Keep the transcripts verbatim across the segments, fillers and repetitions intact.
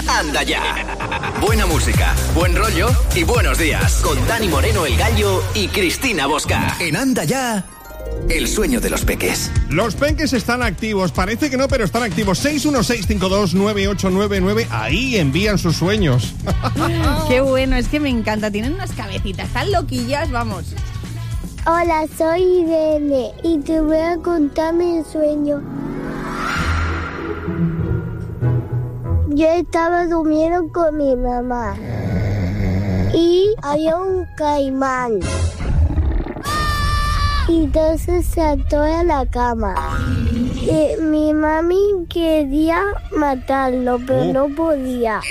Anda Ya. Buena música, buen rollo y buenos días. Con Dani Moreno, el Gallo, y Cristina Bosca. En Anda Ya, el sueño de los peques. Los peques están activos. Parece que no, pero están activos. seis uno seis cinco dos nueve ocho nueve nueve. Ahí envían sus sueños. Qué bueno, es que me encanta. Tienen unas cabecitas tan loquillas, vamos. Hola, soy Irene y te voy a contar mi sueño. Yo estaba durmiendo con mi mamá y había un caimán. Y entonces saltó a la cama. Y mi mami quería matarlo, pero oh. no podía.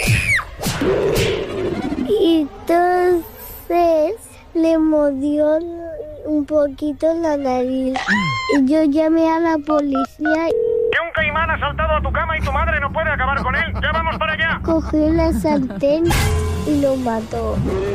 Y entonces le mordió un poquito la nariz. Y yo llamé a la policía. Que un caimán ha saltado a tu cama y tu madre no puede acabar con él. ¡Ya vamos para allá! Cogió la sartén y lo mató.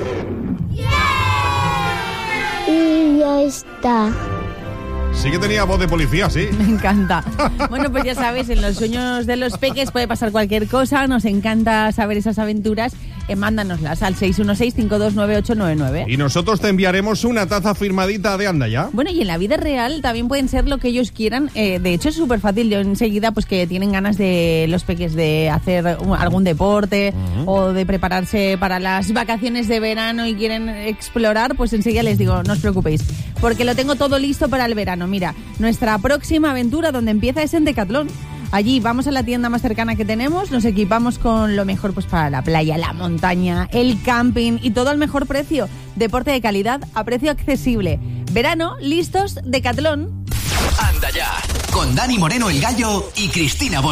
Y ya está. Sí que tenía voz de policía, sí. Me encanta. Bueno, pues ya sabes, en los sueños de los peques puede pasar cualquier cosa. Nos encanta saber esas aventuras. Eh, mándanoslas al seis uno seis cinco dos nueve ocho nueve nueve. Y nosotros te enviaremos una taza firmadita de Anda Ya. Bueno, y en la vida real también pueden ser lo que ellos quieran. Eh, de hecho, es súper fácil. Yo enseguida, pues que tienen ganas de los peques de hacer un, algún deporte uh-huh. o de prepararse para las vacaciones de verano y quieren explorar, pues enseguida les digo, no os preocupéis, porque lo tengo todo listo para el verano. Mira, nuestra próxima aventura donde empieza es en Decathlon. Allí vamos a la tienda más cercana que tenemos, nos equipamos con lo mejor pues para la playa, la montaña, el camping y todo al mejor precio. Deporte de calidad a precio accesible. Verano, listos, Decathlon. Anda Ya, con Dani Moreno, el Gallo, y Cristina Bosca.